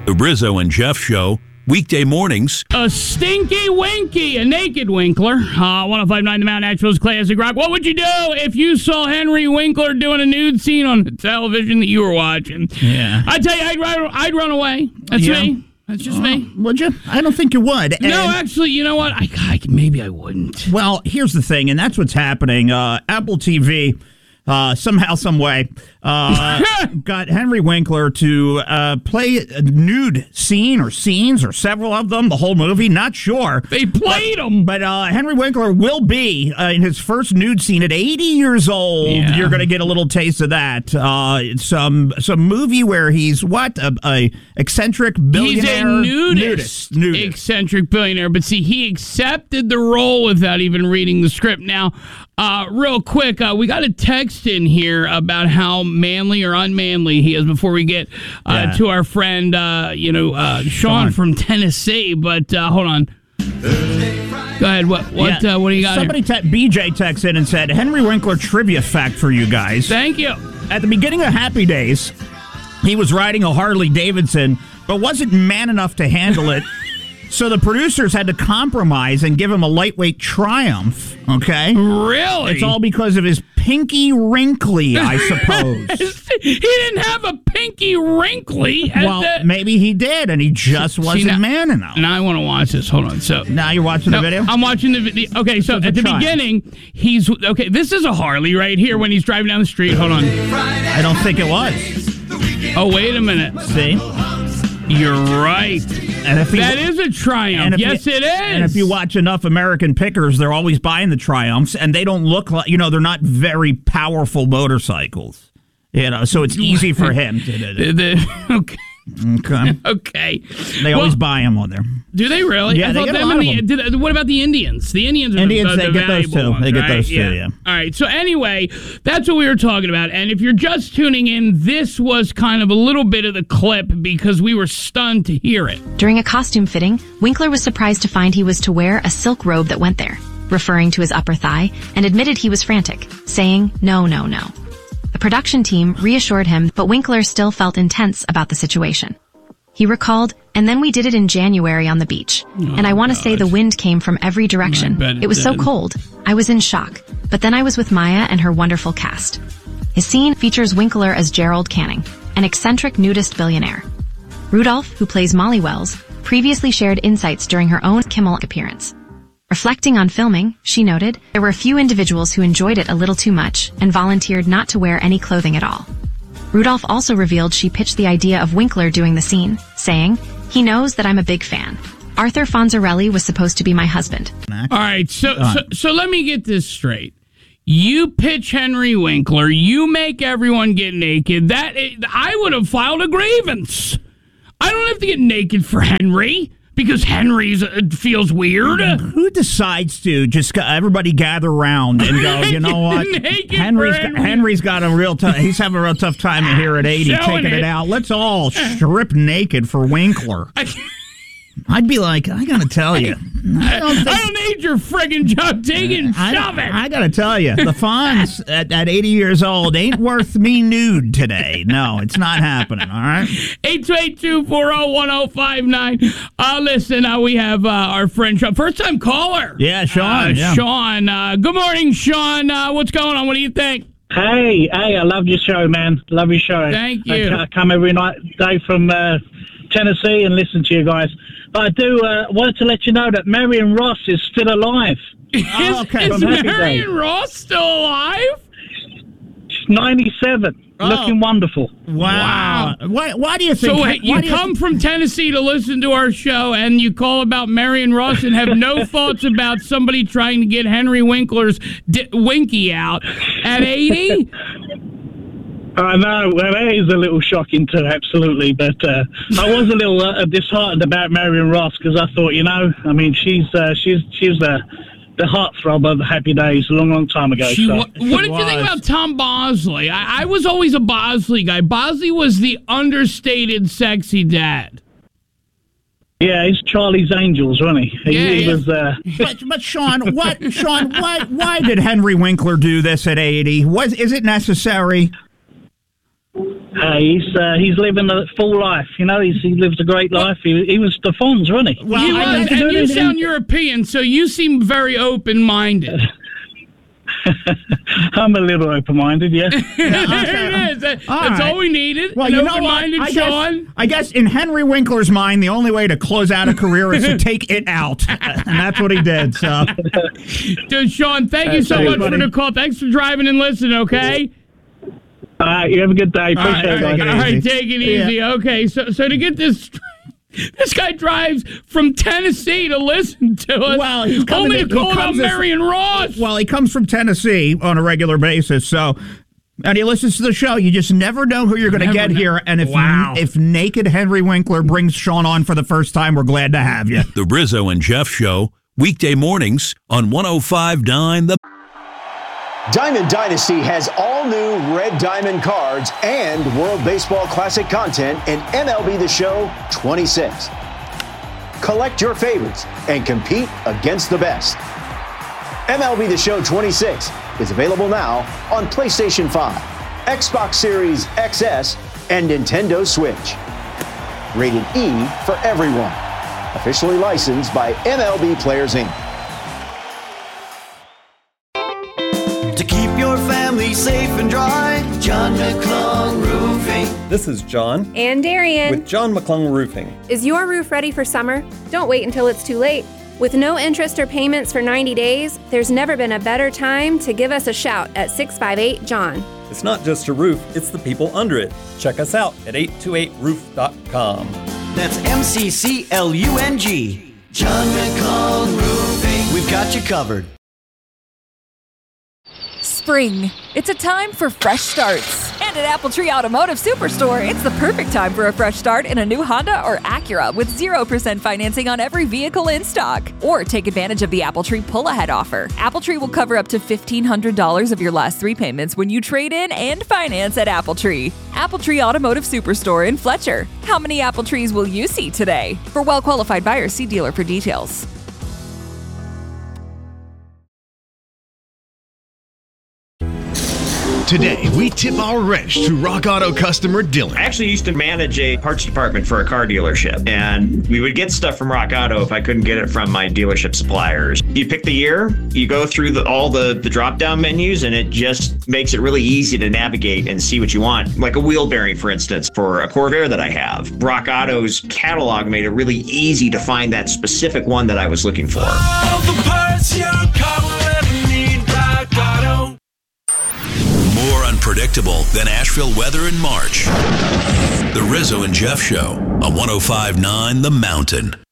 The Rizzo and Jeff Show, weekday mornings. A stinky winky, a naked Winkler. 105.9 The Mountain, Nashville's Classic Rock. What would you do if you saw Henry Winkler doing a nude scene on the television that you were watching? Yeah. I tell you, I'd run away. That's me. That's just me. Would you? I don't think you would. No, actually, you know what? Maybe I wouldn't. Well, here's the thing, and that's what's happening. Apple TV, somehow, some way, got Henry Winkler to play a nude scene or scenes or several of them, the whole movie, not sure. They played him. But Henry Winkler will be in his first nude scene at 80 years old. Yeah. You're going to get a little taste of that. Some movie where he's a eccentric billionaire. He's a nudist. Eccentric billionaire. But see, he accepted the role without even reading the script. Now, real quick, we got a text in here about how manly or unmanly he is before we get to our friend, Sean from Tennessee. But hold on. Go ahead. What do you got? Somebody, BJ texted in and said, Henry Winkler trivia fact for you guys. Thank you. At the beginning of Happy Days, he was riding a Harley Davidson, but wasn't man enough to handle it. So the producers had to compromise and give him a lightweight Triumph, okay? Really? It's all because of his pinky wrinkly, I suppose. He didn't have a pinky wrinkly. Maybe he did, and he just wasn't man enough. Now I want to watch this. Hold on. So now you're watching the video? I'm watching the video. Okay, so at the beginning, this is a Harley right here when he's driving down the street. Hold on. I don't think it was. Oh, wait a minute. See? You're right. And that is a Triumph. Yes, it is. And if you watch enough American Pickers, they're always buying the Triumphs, and they don't look like, they're not very powerful motorcycles. So it's easy for him to. Okay. Okay. They always buy them on there. Do they really? Yeah, they get a lot of them. What about the Indians? The Indians they get those too. Ones, they get right? those too, yeah. All right. So anyway, that's what we were talking about. And if you're just tuning in, this was kind of a little bit of the clip because we were stunned to hear it. During a costume fitting, Winkler was surprised to find he was to wear a silk robe that went there, referring to his upper thigh, and admitted he was frantic, saying, "No, no, no." The production team reassured him, but Winkler still felt intense about the situation. He recalled, "And then we did it in January on the beach. And I want to say the wind came from every direction. It was so cold. I was in shock. But then I was with Maya and her wonderful cast." His scene features Winkler as Gerald Canning, an eccentric nudist billionaire. Rudolph, who plays Molly Wells, previously shared insights during her own Kimmel appearance. Reflecting on filming, she noted, there were a few individuals who enjoyed it a little too much and volunteered not to wear any clothing at all. Rudolph also revealed she pitched the idea of Winkler doing the scene, saying, "He knows that I'm a big fan. Arthur Fonzarelli was supposed to be my husband." All right, so let me get this straight. You pitch Henry Winkler, you make everyone get naked. I would have filed a grievance. I don't have to get naked for Henry. Because Henry's feels weird. Who decides to just everybody gather around and go, you know what? Henry's got a real tough. He's having a real tough time here at 80, taking it out. Let's all strip naked for Winkler. I'd be like, I gotta tell you, I don't need your friggin' job. Take it and shove it. I gotta tell you, the Fonz at 80 years old ain't worth me nude today. No, it's not happening. All right. 828-240-1059. Listen, we have our friend Sean, first time caller. Yeah, Sean. Sean. Good morning, Sean. What's going on? What do you think? Hey, I love your show, man. Love your show. Thank you. I come every day from Tennessee and listen to you guys. But I do wanted to let you know that Marion Ross is still alive. Okay. Is Marion Ross still alive? She's 97. Looking wonderful. Wow. Why do you think... So you come from Tennessee to listen to our show and you call about Marion Ross and have no thoughts about somebody trying to get Henry Winkler's winky out at 80? I know. Well, that is a little shocking too, absolutely. But I was a little disheartened about Marion Ross because I thought, she's the heartthrob of the Happy Days a long, long time ago. What did you think about Tom Bosley? I was always a Bosley guy. Bosley was the understated sexy dad. Yeah, he's Charlie's Angels, wasn't he? He was. But Sean, why did Henry Winkler do this at 80? Is it necessary? He's living a full life. You know, he lives a great life. He was the Fonz, wasn't he? Well, and you sound European, so you seem very open-minded. I'm a little open-minded, yeah. There it is. That's all we needed. Well, an you know open-minded what? Sean. I guess in Henry Winkler's mind, the only way to close out a career is to take it out, and that's what he did. So, dude, Sean, thank you so much for the call. Thanks for driving and listening. Okay. All right, you have a good day. Appreciate it, guys. All right, take it easy. Yeah. Okay, so to get this. This guy drives from Tennessee to listen to us. Well, he's only to call about Marion Ross. Well, he comes from Tennessee on a regular basis, so and he listens to the show. You just never know who you're going to get here. And if Naked Henry Winkler brings Sean on for the first time, we're glad to have you. The Rizzo and Jeff Show, weekday mornings on 105.9 The. Diamond Dynasty has all new Red Diamond cards and World Baseball Classic content in MLB The Show 26. Collect your favorites and compete against the best. MLB The Show 26 is available now on PlayStation 5, Xbox Series XS, and Nintendo Switch. Rated E for everyone. Officially licensed by MLB Players Inc. To keep your family safe and dry, John McClung Roofing. This is John. And Darian. With John McClung Roofing. Is your roof ready for summer? Don't wait until it's too late. With no interest or payments for 90 days, there's never been a better time to give us a shout at 658-JOHN. It's not just a roof, it's the people under it. Check us out at 828roof.com. That's MCCLUNG. John McClung Roofing. We've got you covered. Spring. It's a time for fresh starts. And at Apple Tree Automotive Superstore, it's the perfect time for a fresh start in a new Honda or Acura with 0% financing on every vehicle in stock. Or take advantage of the Apple Tree pull-ahead offer. Apple Tree will cover up to $1,500 of your last 3 payments when you trade in and finance at Apple Tree. Apple Tree Automotive Superstore in Fletcher. How many Apple Trees will you see today? For well-qualified buyers, see dealer for details. Today, we tip our wrench to Rock Auto customer Dylan. I actually used to manage a parts department for a car dealership, and we would get stuff from Rock Auto if I couldn't get it from my dealership suppliers. You pick the year, you go through all the drop-down menus, and it just makes it really easy to navigate and see what you want. Like a wheel bearing, for instance, for a Corvair that I have. Rock Auto's catalog made it really easy to find that specific one that I was looking for. All the parts your car will ever need, Rock Auto. More unpredictable than Asheville weather in March. The Rizzo and Jeff Show on 105.9 The Mountain.